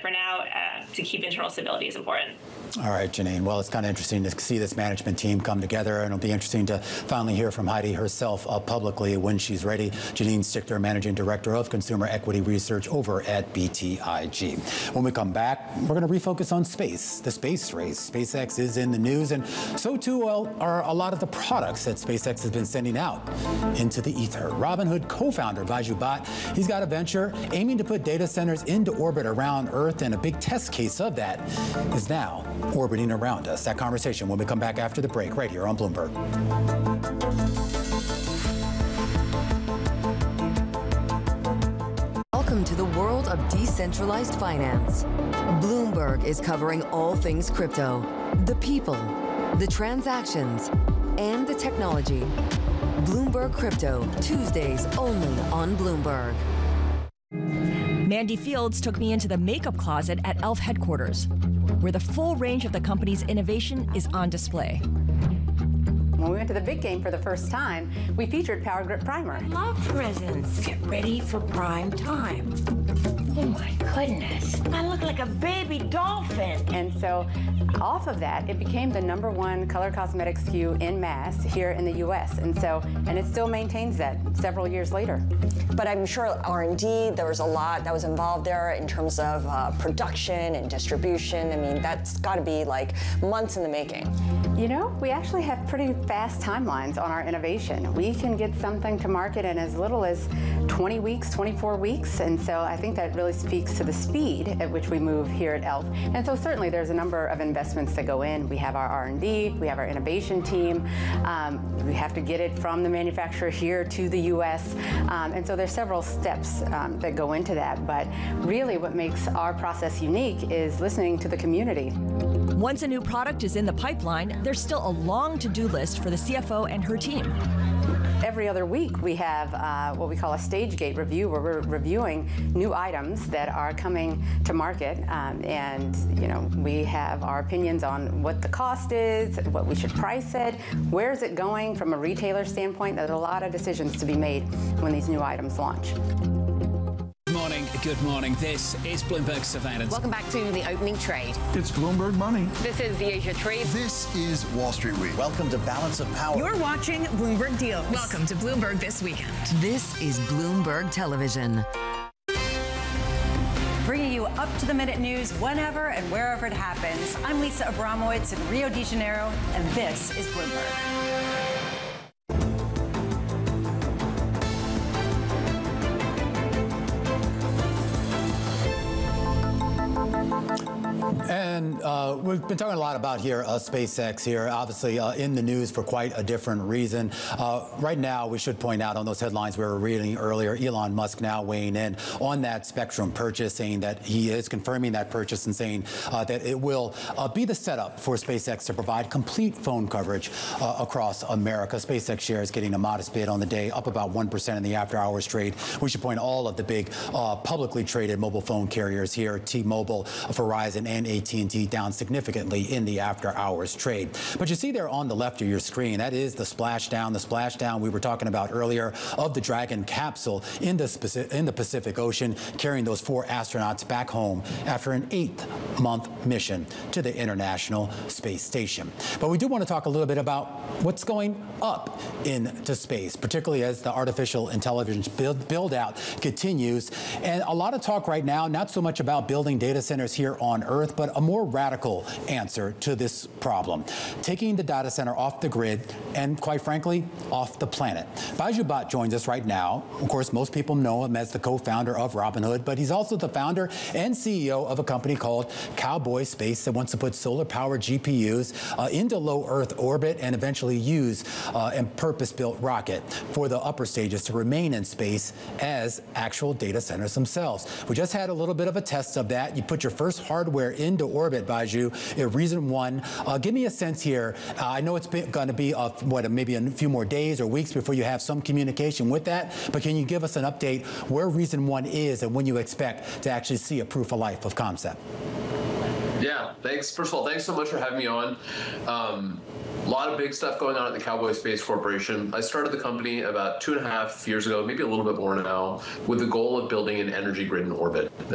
for now, to keep internal stability is important. All right, Janine. Well, it's kind of interesting to see this management team come together, and it'll be interesting to finally hear from Heidi herself publicly when she's ready. Janine Stichter, Managing Director of Consumer Equity Research over at BTIG. When we come back, we're going to refocus on space, the space race. SpaceX is in the news, and so too are a lot of the products that SpaceX has been sending out into the ether. Robinhood co-founder Baiju Bhatt, he's got a venture aiming to put data centers into orbit around Earth, and a big test case of that is now orbiting around us. That conversation when we come back after the break, right here on Bloomberg. Welcome to the world of decentralized finance. Bloomberg is covering all things crypto, the people, the transactions, and the technology. Bloomberg Crypto, Tuesdays only on Bloomberg. Mandy Fields took me into the makeup closet at e.l.f. headquarters, where the full range of the company's innovation is on display. When we went to the big game for the first time, we featured Power Grip Primer. Love presents. Get ready for prime time. Oh my goodness. I look like a baby dolphin. And so off of that, it became the #1 color cosmetic SKU in mass here in the U.S. And it still maintains that several years later. But I'm sure R&D, there was a lot that was involved there in terms of production and distribution. I mean, that's got to be like months in the making. You know, we actually have pretty fast timelines on our innovation. We can get something to market in as little as 20 weeks, 24 weeks. And so I think that really speaks to the speed at which we move here at e.l.f. And so certainly there's a number of investments that go in. We have our R&D, we have our innovation team. We have to get it from the manufacturer here to the U.S. And so there's several steps that go into that. But really what makes our process unique is listening to the community. Once a new product is in the pipeline, there's still a long to-do list for the CFO and her team. Every other week, we have what we call a stage gate review, where we're reviewing new items that are coming to market. And, you know, we have our opinions on what the cost is, what we should price it, where is it going from a retailer standpoint. There's a lot of decisions to be made when these new items launch. Good morning. This is Bloomberg Surveillance. Welcome back to the opening trade. It's Bloomberg Money. This is the Asia Trade. This is Wall Street Week. Welcome to Balance of Power. You're watching Bloomberg Deals. Welcome to Bloomberg This Weekend. This is Bloomberg Television. Bringing you up-to-the-minute news whenever and wherever it happens. I'm Lisa Abramowitz in Rio de Janeiro, and this is Bloomberg. And we've been talking a lot about here SpaceX here, obviously in the news for quite a different reason. Right now, we should point out on those headlines we were reading earlier, Elon Musk now weighing in on that Spectrum purchase, saying that he is confirming that purchase and saying that it will be the setup for SpaceX to provide complete phone coverage across America. SpaceX shares getting a modest bid on the day, up about 1% in the after-hours trade. We should point all of the big publicly traded mobile phone carriers here, T-Mobile, Verizon, and AT&T down significantly in the after-hours trade. But you see there on the left of your screen, that is the splashdown we were talking about earlier of the Dragon capsule in the Pacific Ocean, carrying those 4 astronauts back home after an 8-month mission to the International Space Station. But we do want to talk a little bit about what's going up into space, particularly as the artificial intelligence build-out continues. And a lot of talk right now, not so much about building data centers here on Earth, but a more radical answer to this problem, taking the data center off the grid and, quite frankly, off the planet. Baiju Bhatt joins us right now. Of course, most people know him as the co-founder of Robinhood, but he's also the founder and CEO of a company called Cowboy Space that wants to put solar-powered GPUs into low Earth orbit and eventually use a purpose-built rocket for the upper stages to remain in space as actual data centers themselves. We just had a little bit of a test of that. You put your first hardware into orbit, Baiju, at Reason 1. Give me a sense here. I know it's going to be, maybe a few more days or weeks before you have some communication with that, but can you give us an update where Reason 1 is and when you expect to actually see a proof of life of concept? Yeah, thanks. First of all, thanks so much for having me on. A lot of big stuff going on at the Cowboy Space Corporation. I started the company about 2.5 years ago, maybe a little bit more now, with the goal of building an energy grid in orbit.